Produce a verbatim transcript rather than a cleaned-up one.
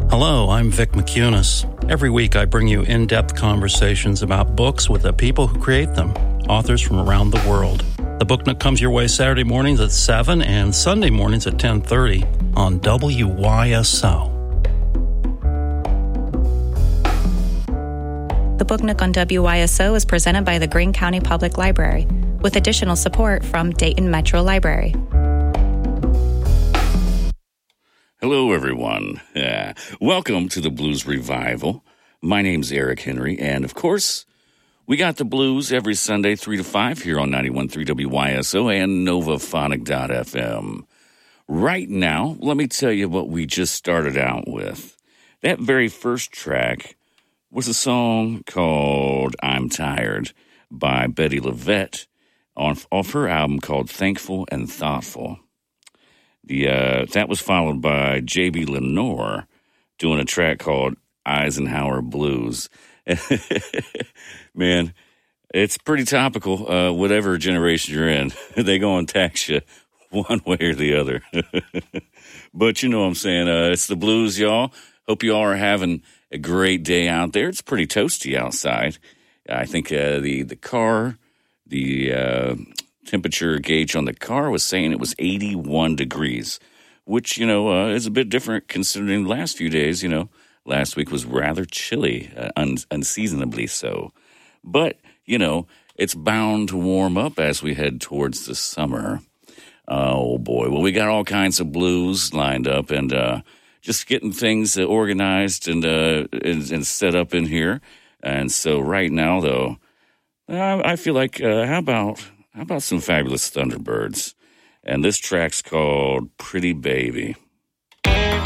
Hello, I'm Vic McCunis. Every week I bring you in-depth conversations about books with the people who create them, authors from around the world. The Book Nook comes your way Saturday mornings at seven and Sunday mornings at ten thirty on W Y S O. The Book Nook on W Y S O is presented by the Greene County Public Library, with additional support from Dayton Metro Library. Hello, everyone. Uh, welcome to the Blues Revival. My name's Eric Henry, and of course, we got the blues every Sunday, three to five, here on ninety-one point three W Y S O and Novaphonic dot F M. Right now, let me tell you what we just started out with. That very first track was a song called I'm Tired by Betty LaVette on, off her album called Thankful and Thoughtful. The uh, that was followed by J B Lenore doing a track called Eisenhower Blues. Man, it's pretty topical. Uh, whatever generation you're in, they go and tax you one way or the other. But you know what I'm saying. Uh, it's the blues, y'all. Hope you all are having a great day out there. It's pretty toasty outside. I think uh, the, the car, the... Uh, temperature gauge on the car was saying it was eighty-one degrees, which, you know, uh, is a bit different considering the last few days. You know, last week was rather chilly, uh, un- unseasonably so. But, you know, it's bound to warm up as we head towards the summer. Uh, oh, boy. Well, we got all kinds of blues lined up and uh, just getting things uh, organized and, uh, and, and set up in here. And so right now, though, I, I feel like, uh, how about... How about some fabulous Thunderbirds? And this track's called Pretty Baby.